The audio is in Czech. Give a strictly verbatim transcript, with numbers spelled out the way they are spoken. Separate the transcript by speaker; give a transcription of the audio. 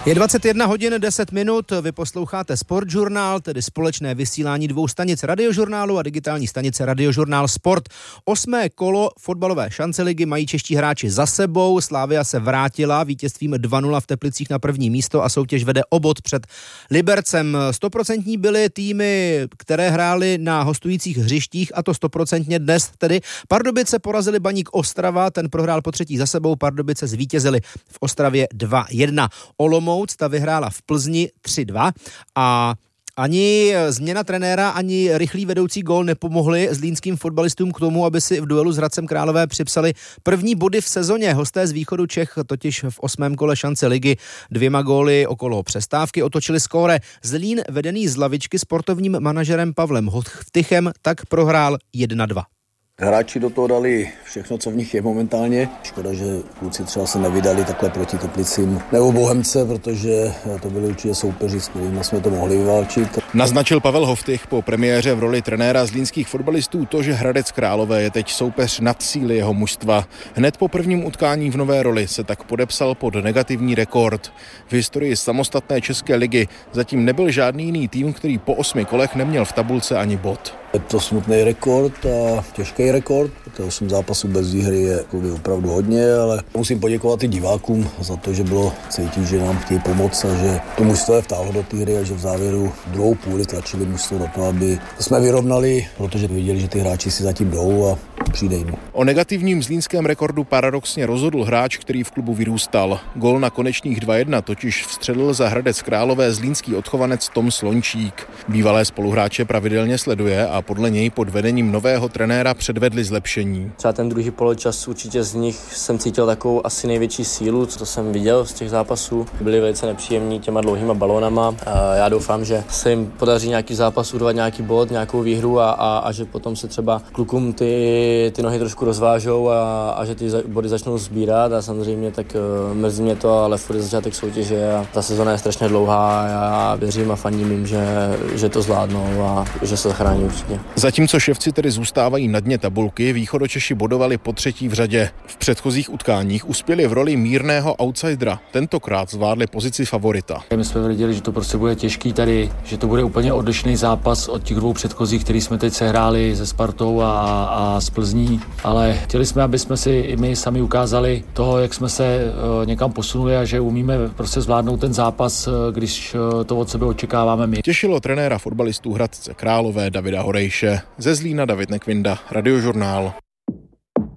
Speaker 1: Je dvacet jedna hodin deset minut, vy posloucháte Sportžurnál, tedy společné vysílání dvou stanic Radiožurnálu a digitální stanice Radiožurnál Sport. Osmé kolo fotbalové šanceligy mají čeští hráči za sebou, Slavia se vrátila vítězstvím dva nula v Teplicích na první místo a soutěž vede o bod před Libercem. Stoprocentní byly týmy, které hrály na hostujících hřištích, a to stoprocentně dnes tedy. Pardubice porazili Baník Ostrava, ten prohrál po třetí za sebou, Pardubice zvítězili v Ostravě dva jedna. Olomouc ta vyhrála v Plzni tři dva a ani změna trenéra, ani rychlý vedoucí gól nepomohli zlínským fotbalistům k tomu, aby si v duelu s Hradcem Králové připsali první body v sezóně. Hosté z východu Čech totiž v osmém kole šance ligy dvěma góly okolo přestávky otočili skóre. Zlín, vedený z lavičky sportovním manažerem Pavlem Hochtychem, tak prohrál jedna dva.
Speaker 2: Hráči do toho dali všechno, co v nich je momentálně. Škoda, že kluci třeba se nevydali takhle proti Teplicím nebo Bohemce, protože to byli určitě soupeři, s kterými jsme to mohli vyválčit.
Speaker 3: Naznačil Pavel Hochtych po premiéře v roli trenéra zlínských fotbalistů to, že Hradec Králové je teď soupeř nad síly jeho mužstva. Hned po prvním utkání v nové roli se tak podepsal pod negativní rekord. V historii samostatné české ligy zatím nebyl žádný jiný tým, který po osmi kolech neměl v tabulce ani bod.
Speaker 2: Je to smutný rekord a těžký rekord, protože osm zápasů bez výhry je opravdu hodně, ale musím poděkovat i divákům za to, že bylo cítit, že nám chtějí pomoct a že to mužstvo je vtáhlo do té hry a že v závěru druhou půli tlačili mužstvo do toho, aby jsme vyrovnali, protože viděli, že ty hráči si zatím jdou a přijde jim.
Speaker 3: O negativním zlínském rekordu paradoxně rozhodl hráč, který v klubu vyrůstal. Gól na konečných dva jedna totiž vstřelil za Hradec Králové zlínský odchovanec Tom Slončík. Bývalé spoluhráče pravidelně sleduje a podle něj pod vedením nového trenéra předvedli zlepšení.
Speaker 4: Třeba ten druhý poločas určitě z nich jsem cítil takovou asi největší sílu, co jsem viděl z těch zápasů. Byli velice nepříjemní těma dlouhýma balónama. A já doufám, že se jim podaří nějaký zápas urvat nějaký bod, nějakou výhru a, a, a že potom se třeba klukům ty, ty nohy trošku rozvážou a, a že ty body začnou sbírat a samozřejmě tak mrzí mě to, ale furt je začátek soutěže a ta sezona je strašně dlouhá a já věřím a fandím jim, že, že to zvládnou a že se zachrání určitě.
Speaker 3: Zatímco ševci tedy zůstávají na dně tabulky, východočeši bodovali po třetí v řadě. V předchozích utkáních uspěli v roli mírného outsidera. Tentokrát zvládli pozici favorita.
Speaker 5: My jsme věděli, že to prostě bude těžký tady, že to bude úplně odlišný zápas od těch dvou předchozích, který jsme teď sehráli se Spartou a, a s Plzní, ale chtěli jsme, aby jsme si i my sami ukázali toho, jak jsme se uh, někam posunuli a že umíme prostě zvládnout ten zápas, uh, když uh, to od sebe očekáváme my.
Speaker 3: Těšilo trenéra fotbalistů Hradce Králové Davida Horejše. Ze Zlína David Nekvinda, Radiožurnál.